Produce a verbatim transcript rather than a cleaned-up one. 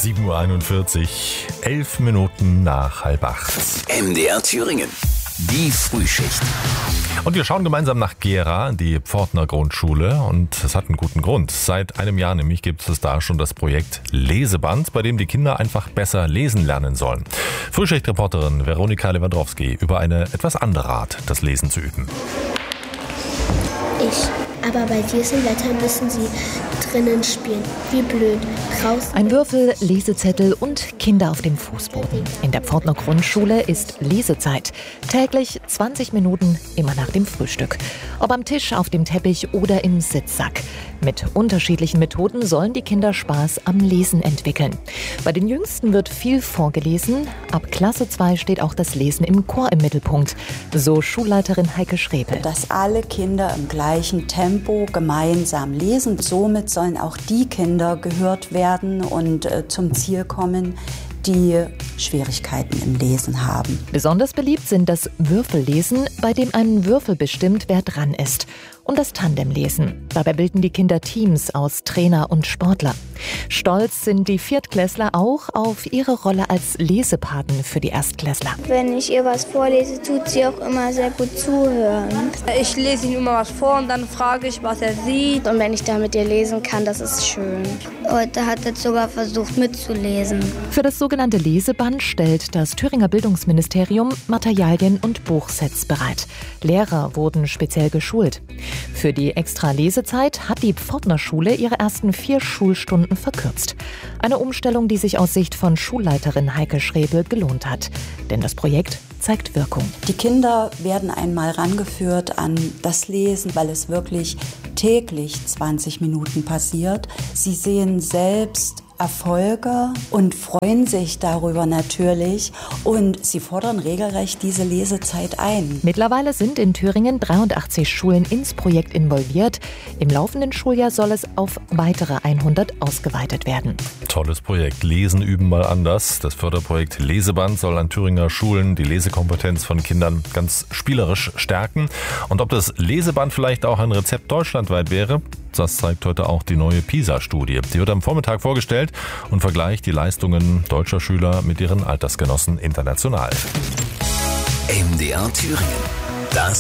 sieben Uhr einundvierzig, elf Minuten nach halb acht. M D R Thüringen, die Frühschicht. Und wir schauen gemeinsam nach Gera in die Pfortner Grundschule und es hat einen guten Grund. Seit einem Jahr nämlich gibt es da schon das Projekt Leseband, bei dem die Kinder einfach besser lesen lernen sollen. Frühschicht-Reporterin Veronika Lewandowski über eine etwas andere Art, das Lesen zu üben. Ich. Aber bei diesen Blättern müssen sie drinnen spielen. Wie blöd. Draußen. Ein Würfel, Lesezettel und Kinder auf dem Fußboden. In der Pfortner Grundschule ist Lesezeit. Täglich zwanzig Minuten, immer nach dem Frühstück. Ob am Tisch, auf dem Teppich oder im Sitzsack. Mit unterschiedlichen Methoden sollen die Kinder Spaß am Lesen entwickeln. Bei den Jüngsten wird viel vorgelesen. Ab Klasse zwei steht auch das Lesen im Chor im Mittelpunkt. So Schulleiterin Heike Schrebel. Dass alle Kinder im gleichen Tempo gemeinsam lesen. Somit sollen auch die Kinder gehört werden und äh, zum Ziel kommen, die Schwierigkeiten im Lesen haben. Besonders beliebt sind das Würfellesen, bei dem ein Würfel bestimmt, wer dran ist. Und das Tandemlesen. Dabei bilden die Kinder Teams aus Trainer und Sportler. Stolz sind die Viertklässler auch auf ihre Rolle als Lesepaten für die Erstklässler. Wenn ich ihr was vorlese, tut sie auch immer sehr gut zuhören. Ich lese ihm immer was vor und dann frage ich, was er sieht. Und wenn ich da mit ihr lesen kann, das ist schön. Heute hat er sogar versucht mitzulesen. Für das sogenannte Leseband stellt das Thüringer Bildungsministerium Materialien und Buchsets bereit. Lehrer wurden speziell geschult. Für die extra Lesezeit hat die Pfortner Schule ihre ersten vier Schulstunden verkürzt. Eine Umstellung, die sich aus Sicht von Schulleiterin Heike Schrebel gelohnt hat. Denn das Projekt zeigt Wirkung. Die Kinder werden einmal rangeführt an das Lesen, weil es wirklich täglich zwanzig Minuten passiert. Sie sehen selbst Erfolge und freuen sich darüber natürlich und sie fordern regelrecht diese Lesezeit ein. Mittlerweile sind in Thüringen dreiundachtzig Schulen ins Projekt involviert. Im laufenden Schuljahr soll es auf weitere hundert ausgeweitet werden. Tolles Projekt. Lesen üben mal anders. Das Förderprojekt Leseband soll an Thüringer Schulen die Lesekompetenz von Kindern ganz spielerisch stärken. Und ob das Leseband vielleicht auch ein Rezept deutschlandweit wäre, das zeigt heute auch die neue PISA-Studie. Die wird am Vormittag vorgestellt und vergleicht die Leistungen deutscher Schüler mit ihren Altersgenossen international. M D R Thüringen. Das